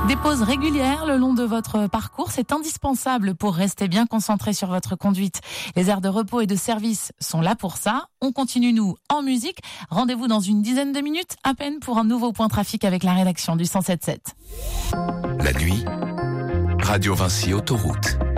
Des pauses régulières le long de votre parcours, c'est indispensable pour rester bien concentré sur votre conduite. Les aires de repos et de service sont là pour ça. On continue, nous, en musique. Rendez-vous dans une dizaine de minutes, à peine, pour un nouveau point trafic avec la rédaction du 107.7. La nuit, Radio Vinci Autoroute.